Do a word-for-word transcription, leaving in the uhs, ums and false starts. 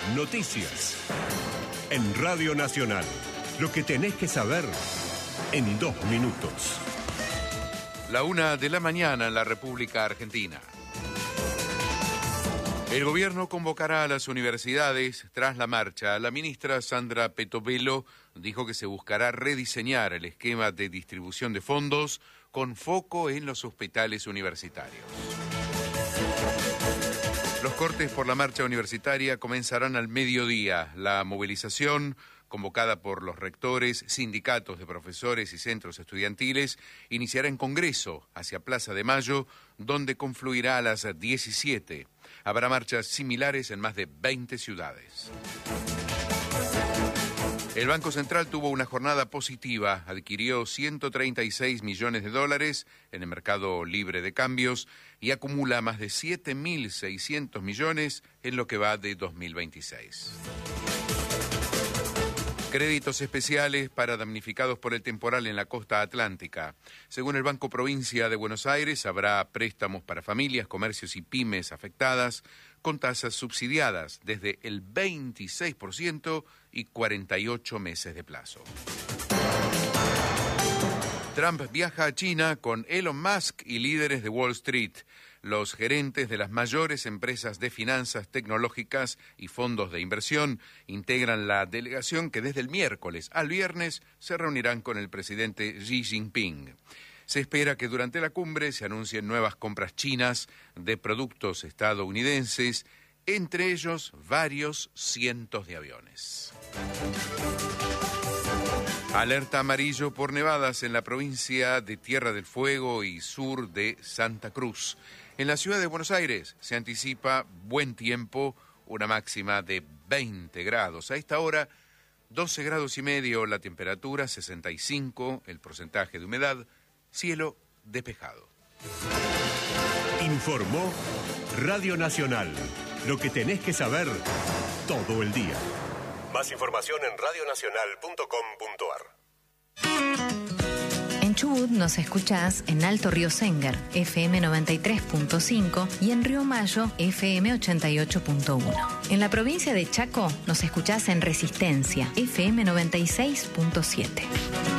Noticias. En Radio Nacional. Lo que tenés que saber en dos minutos. La una de la mañana en la República Argentina. El gobierno convocará a las universidades tras la marcha. La ministra Sandra Petovelo dijo que se buscará rediseñar el esquema de distribución de fondos con foco en los hospitales universitarios. Los cortes por la marcha universitaria comenzarán al mediodía. La movilización, convocada por los rectores, sindicatos de profesores y centros estudiantiles, iniciará en Congreso, hacia Plaza de Mayo, donde confluirá a las diecisiete. Habrá marchas similares en más de veinte ciudades. El Banco Central tuvo una jornada positiva, adquirió ciento treinta y seis millones de dólares en el mercado libre de cambios y acumula más de siete mil seiscientos millones en lo que va de dos mil veintiséis. Créditos especiales para damnificados por el temporal en la costa atlántica. Según el Banco Provincia de Buenos Aires, habrá préstamos para familias, comercios y pymes afectadas con tasas subsidiadas desde el veintiséis por ciento y cuarenta y ocho meses de plazo. Trump viaja a China con Elon Musk y líderes de Wall Street. Los gerentes de las mayores empresas de finanzas tecnológicas y fondos de inversión integran la delegación que desde el miércoles al viernes se reunirán con el presidente Xi Jinping. Se espera que durante la cumbre se anuncien nuevas compras chinas de productos estadounidenses, entre ellos varios cientos de aviones. Alerta amarillo por nevadas en la provincia de Tierra del Fuego y sur de Santa Cruz. En la ciudad de Buenos Aires se anticipa buen tiempo, una máxima de veinte grados. A esta hora, doce grados y medio la temperatura, sesenta y cinco el porcentaje de humedad, cielo despejado. Informó Radio Nacional. Lo que tenés que saber todo el día. Más información en radio nacional punto com punto a r. En Chubut nos escuchás en Alto Río Sénger, F M noventa y tres punto cinco, y en Río Mayo, F M ochenta y ocho punto uno. En la provincia de Chaco nos escuchás en Resistencia, F M noventa y seis punto siete.